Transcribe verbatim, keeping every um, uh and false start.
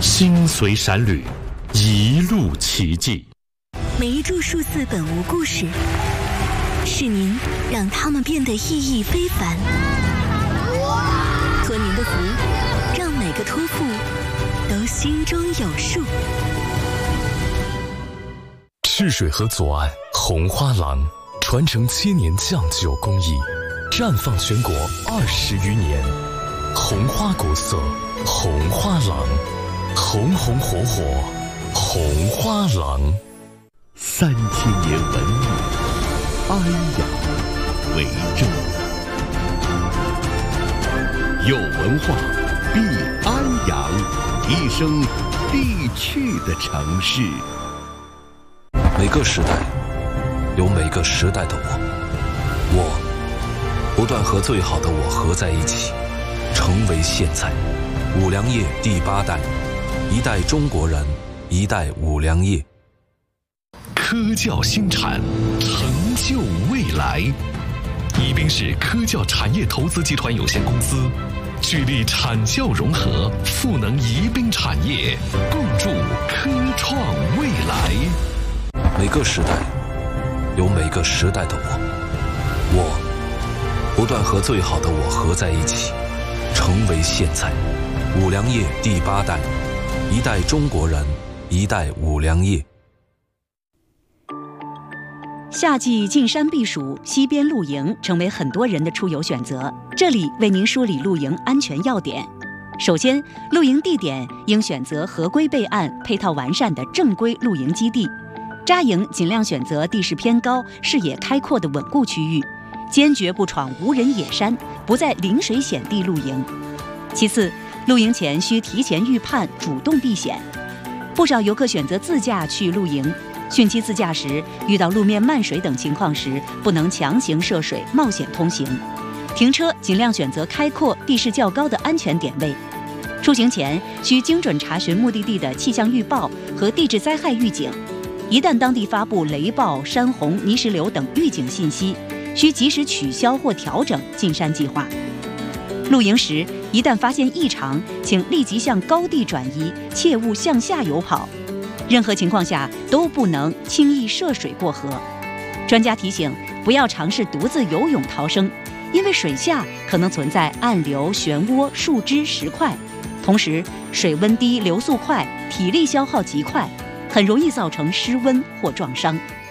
心随闪旅，一路奇迹。 每一株数字本无故事，是您让它们变得意义非凡。托您的福，让每个托付都心中有数。 赤水河左岸红花廊，传承千年酱酒工艺，绽放全国二十余年。红花国色，红花廊，红红火火，红花廊。 三千年文物，安阳为证。有文化必安阳，一生必去的城市。 每个时代有每个时代的我，我不断和最好的我合在一起，成为现在。五粮液第八代，一代中国人，一代五粮液。 科教新产，成就未来。宜宾市科教产业投资集团有限公司聚力产教融合，赋能宜宾产业，共筑科创未来。 每个时代有每个时代的我，我不断和最好的我合在一起，成为现在。五粮液第八代，一代中国人，一代五粮液。 夏季进山避暑，溪边露营成为很多人的出游选择。这里为您梳理露营安全要点。首先，露营地点应选择合规备案、配套完善的正规露营基地。扎营尽量选择地势偏高、视野开阔的稳固区域，坚决不闯无人野山，不在临水险地露营。其次，露营前需提前预判，主动避险。不少游客选择自驾去露营。汛期自驾时，遇到路面漫水等情况时，不能强行涉水冒险通行。停车尽量选择开阔、地势较高的安全点位。出行前需精准查询目的地的气象预报和地质灾害预警。一旦当地发布雷暴、山洪、泥石流等预警信息，需及时取消或调整进山计划。露营时，一旦发现异常，请立即向高地转移，切勿向下游跑。任何情况下都不能轻易涉水过河。专家提醒，不要尝试独自游泳逃生，因为水下可能存在暗流、漩涡、树枝、石块，同时水温低、流速快、体力消耗极快，很容易造成失温或撞伤。